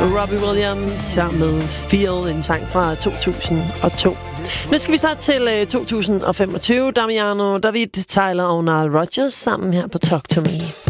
Robbie Williams her med Feel, en sang fra 2002. Nu skal vi så til 2025. Damiano, David, Tyler og Nile Rodgers sammen her på Talk to Me.